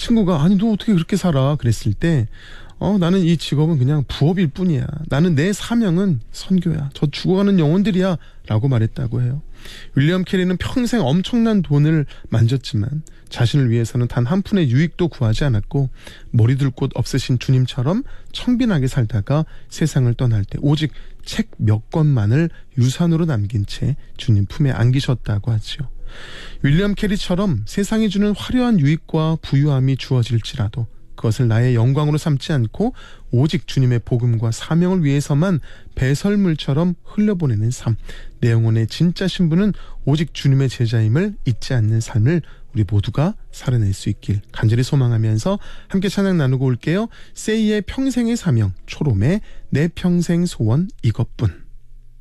친구가 아니 너 어떻게 그렇게 살아? 그랬을 때 나는 이 직업은 그냥 부업일 뿐이야. 나는 내 사명은 선교야. 저 죽어가는 영혼들이야. 라고 말했다고 해요. 윌리엄 캐리는 평생 엄청난 돈을 만졌지만 자신을 위해서는 단 한 푼의 유익도 구하지 않았고 머리둘 곳 없으신 주님처럼 청빈하게 살다가 세상을 떠날 때 오직 책 몇 권만을 유산으로 남긴 채 주님 품에 안기셨다고 하죠. 윌리엄 캐리처럼 세상이 주는 화려한 유익과 부유함이 주어질지라도 그것을 나의 영광으로 삼지 않고 오직 주님의 복음과 사명을 위해서만 배설물처럼 흘려보내는 삶. 내 영혼의 진짜 신분은 오직 주님의 제자임을 잊지 않는 삶을 우리 모두가 살아낼 수 있길 간절히 소망하면서 함께 찬양 나누고 올게요. 세이의 평생의 사명, 초롬의 내 평생 소원 이것뿐.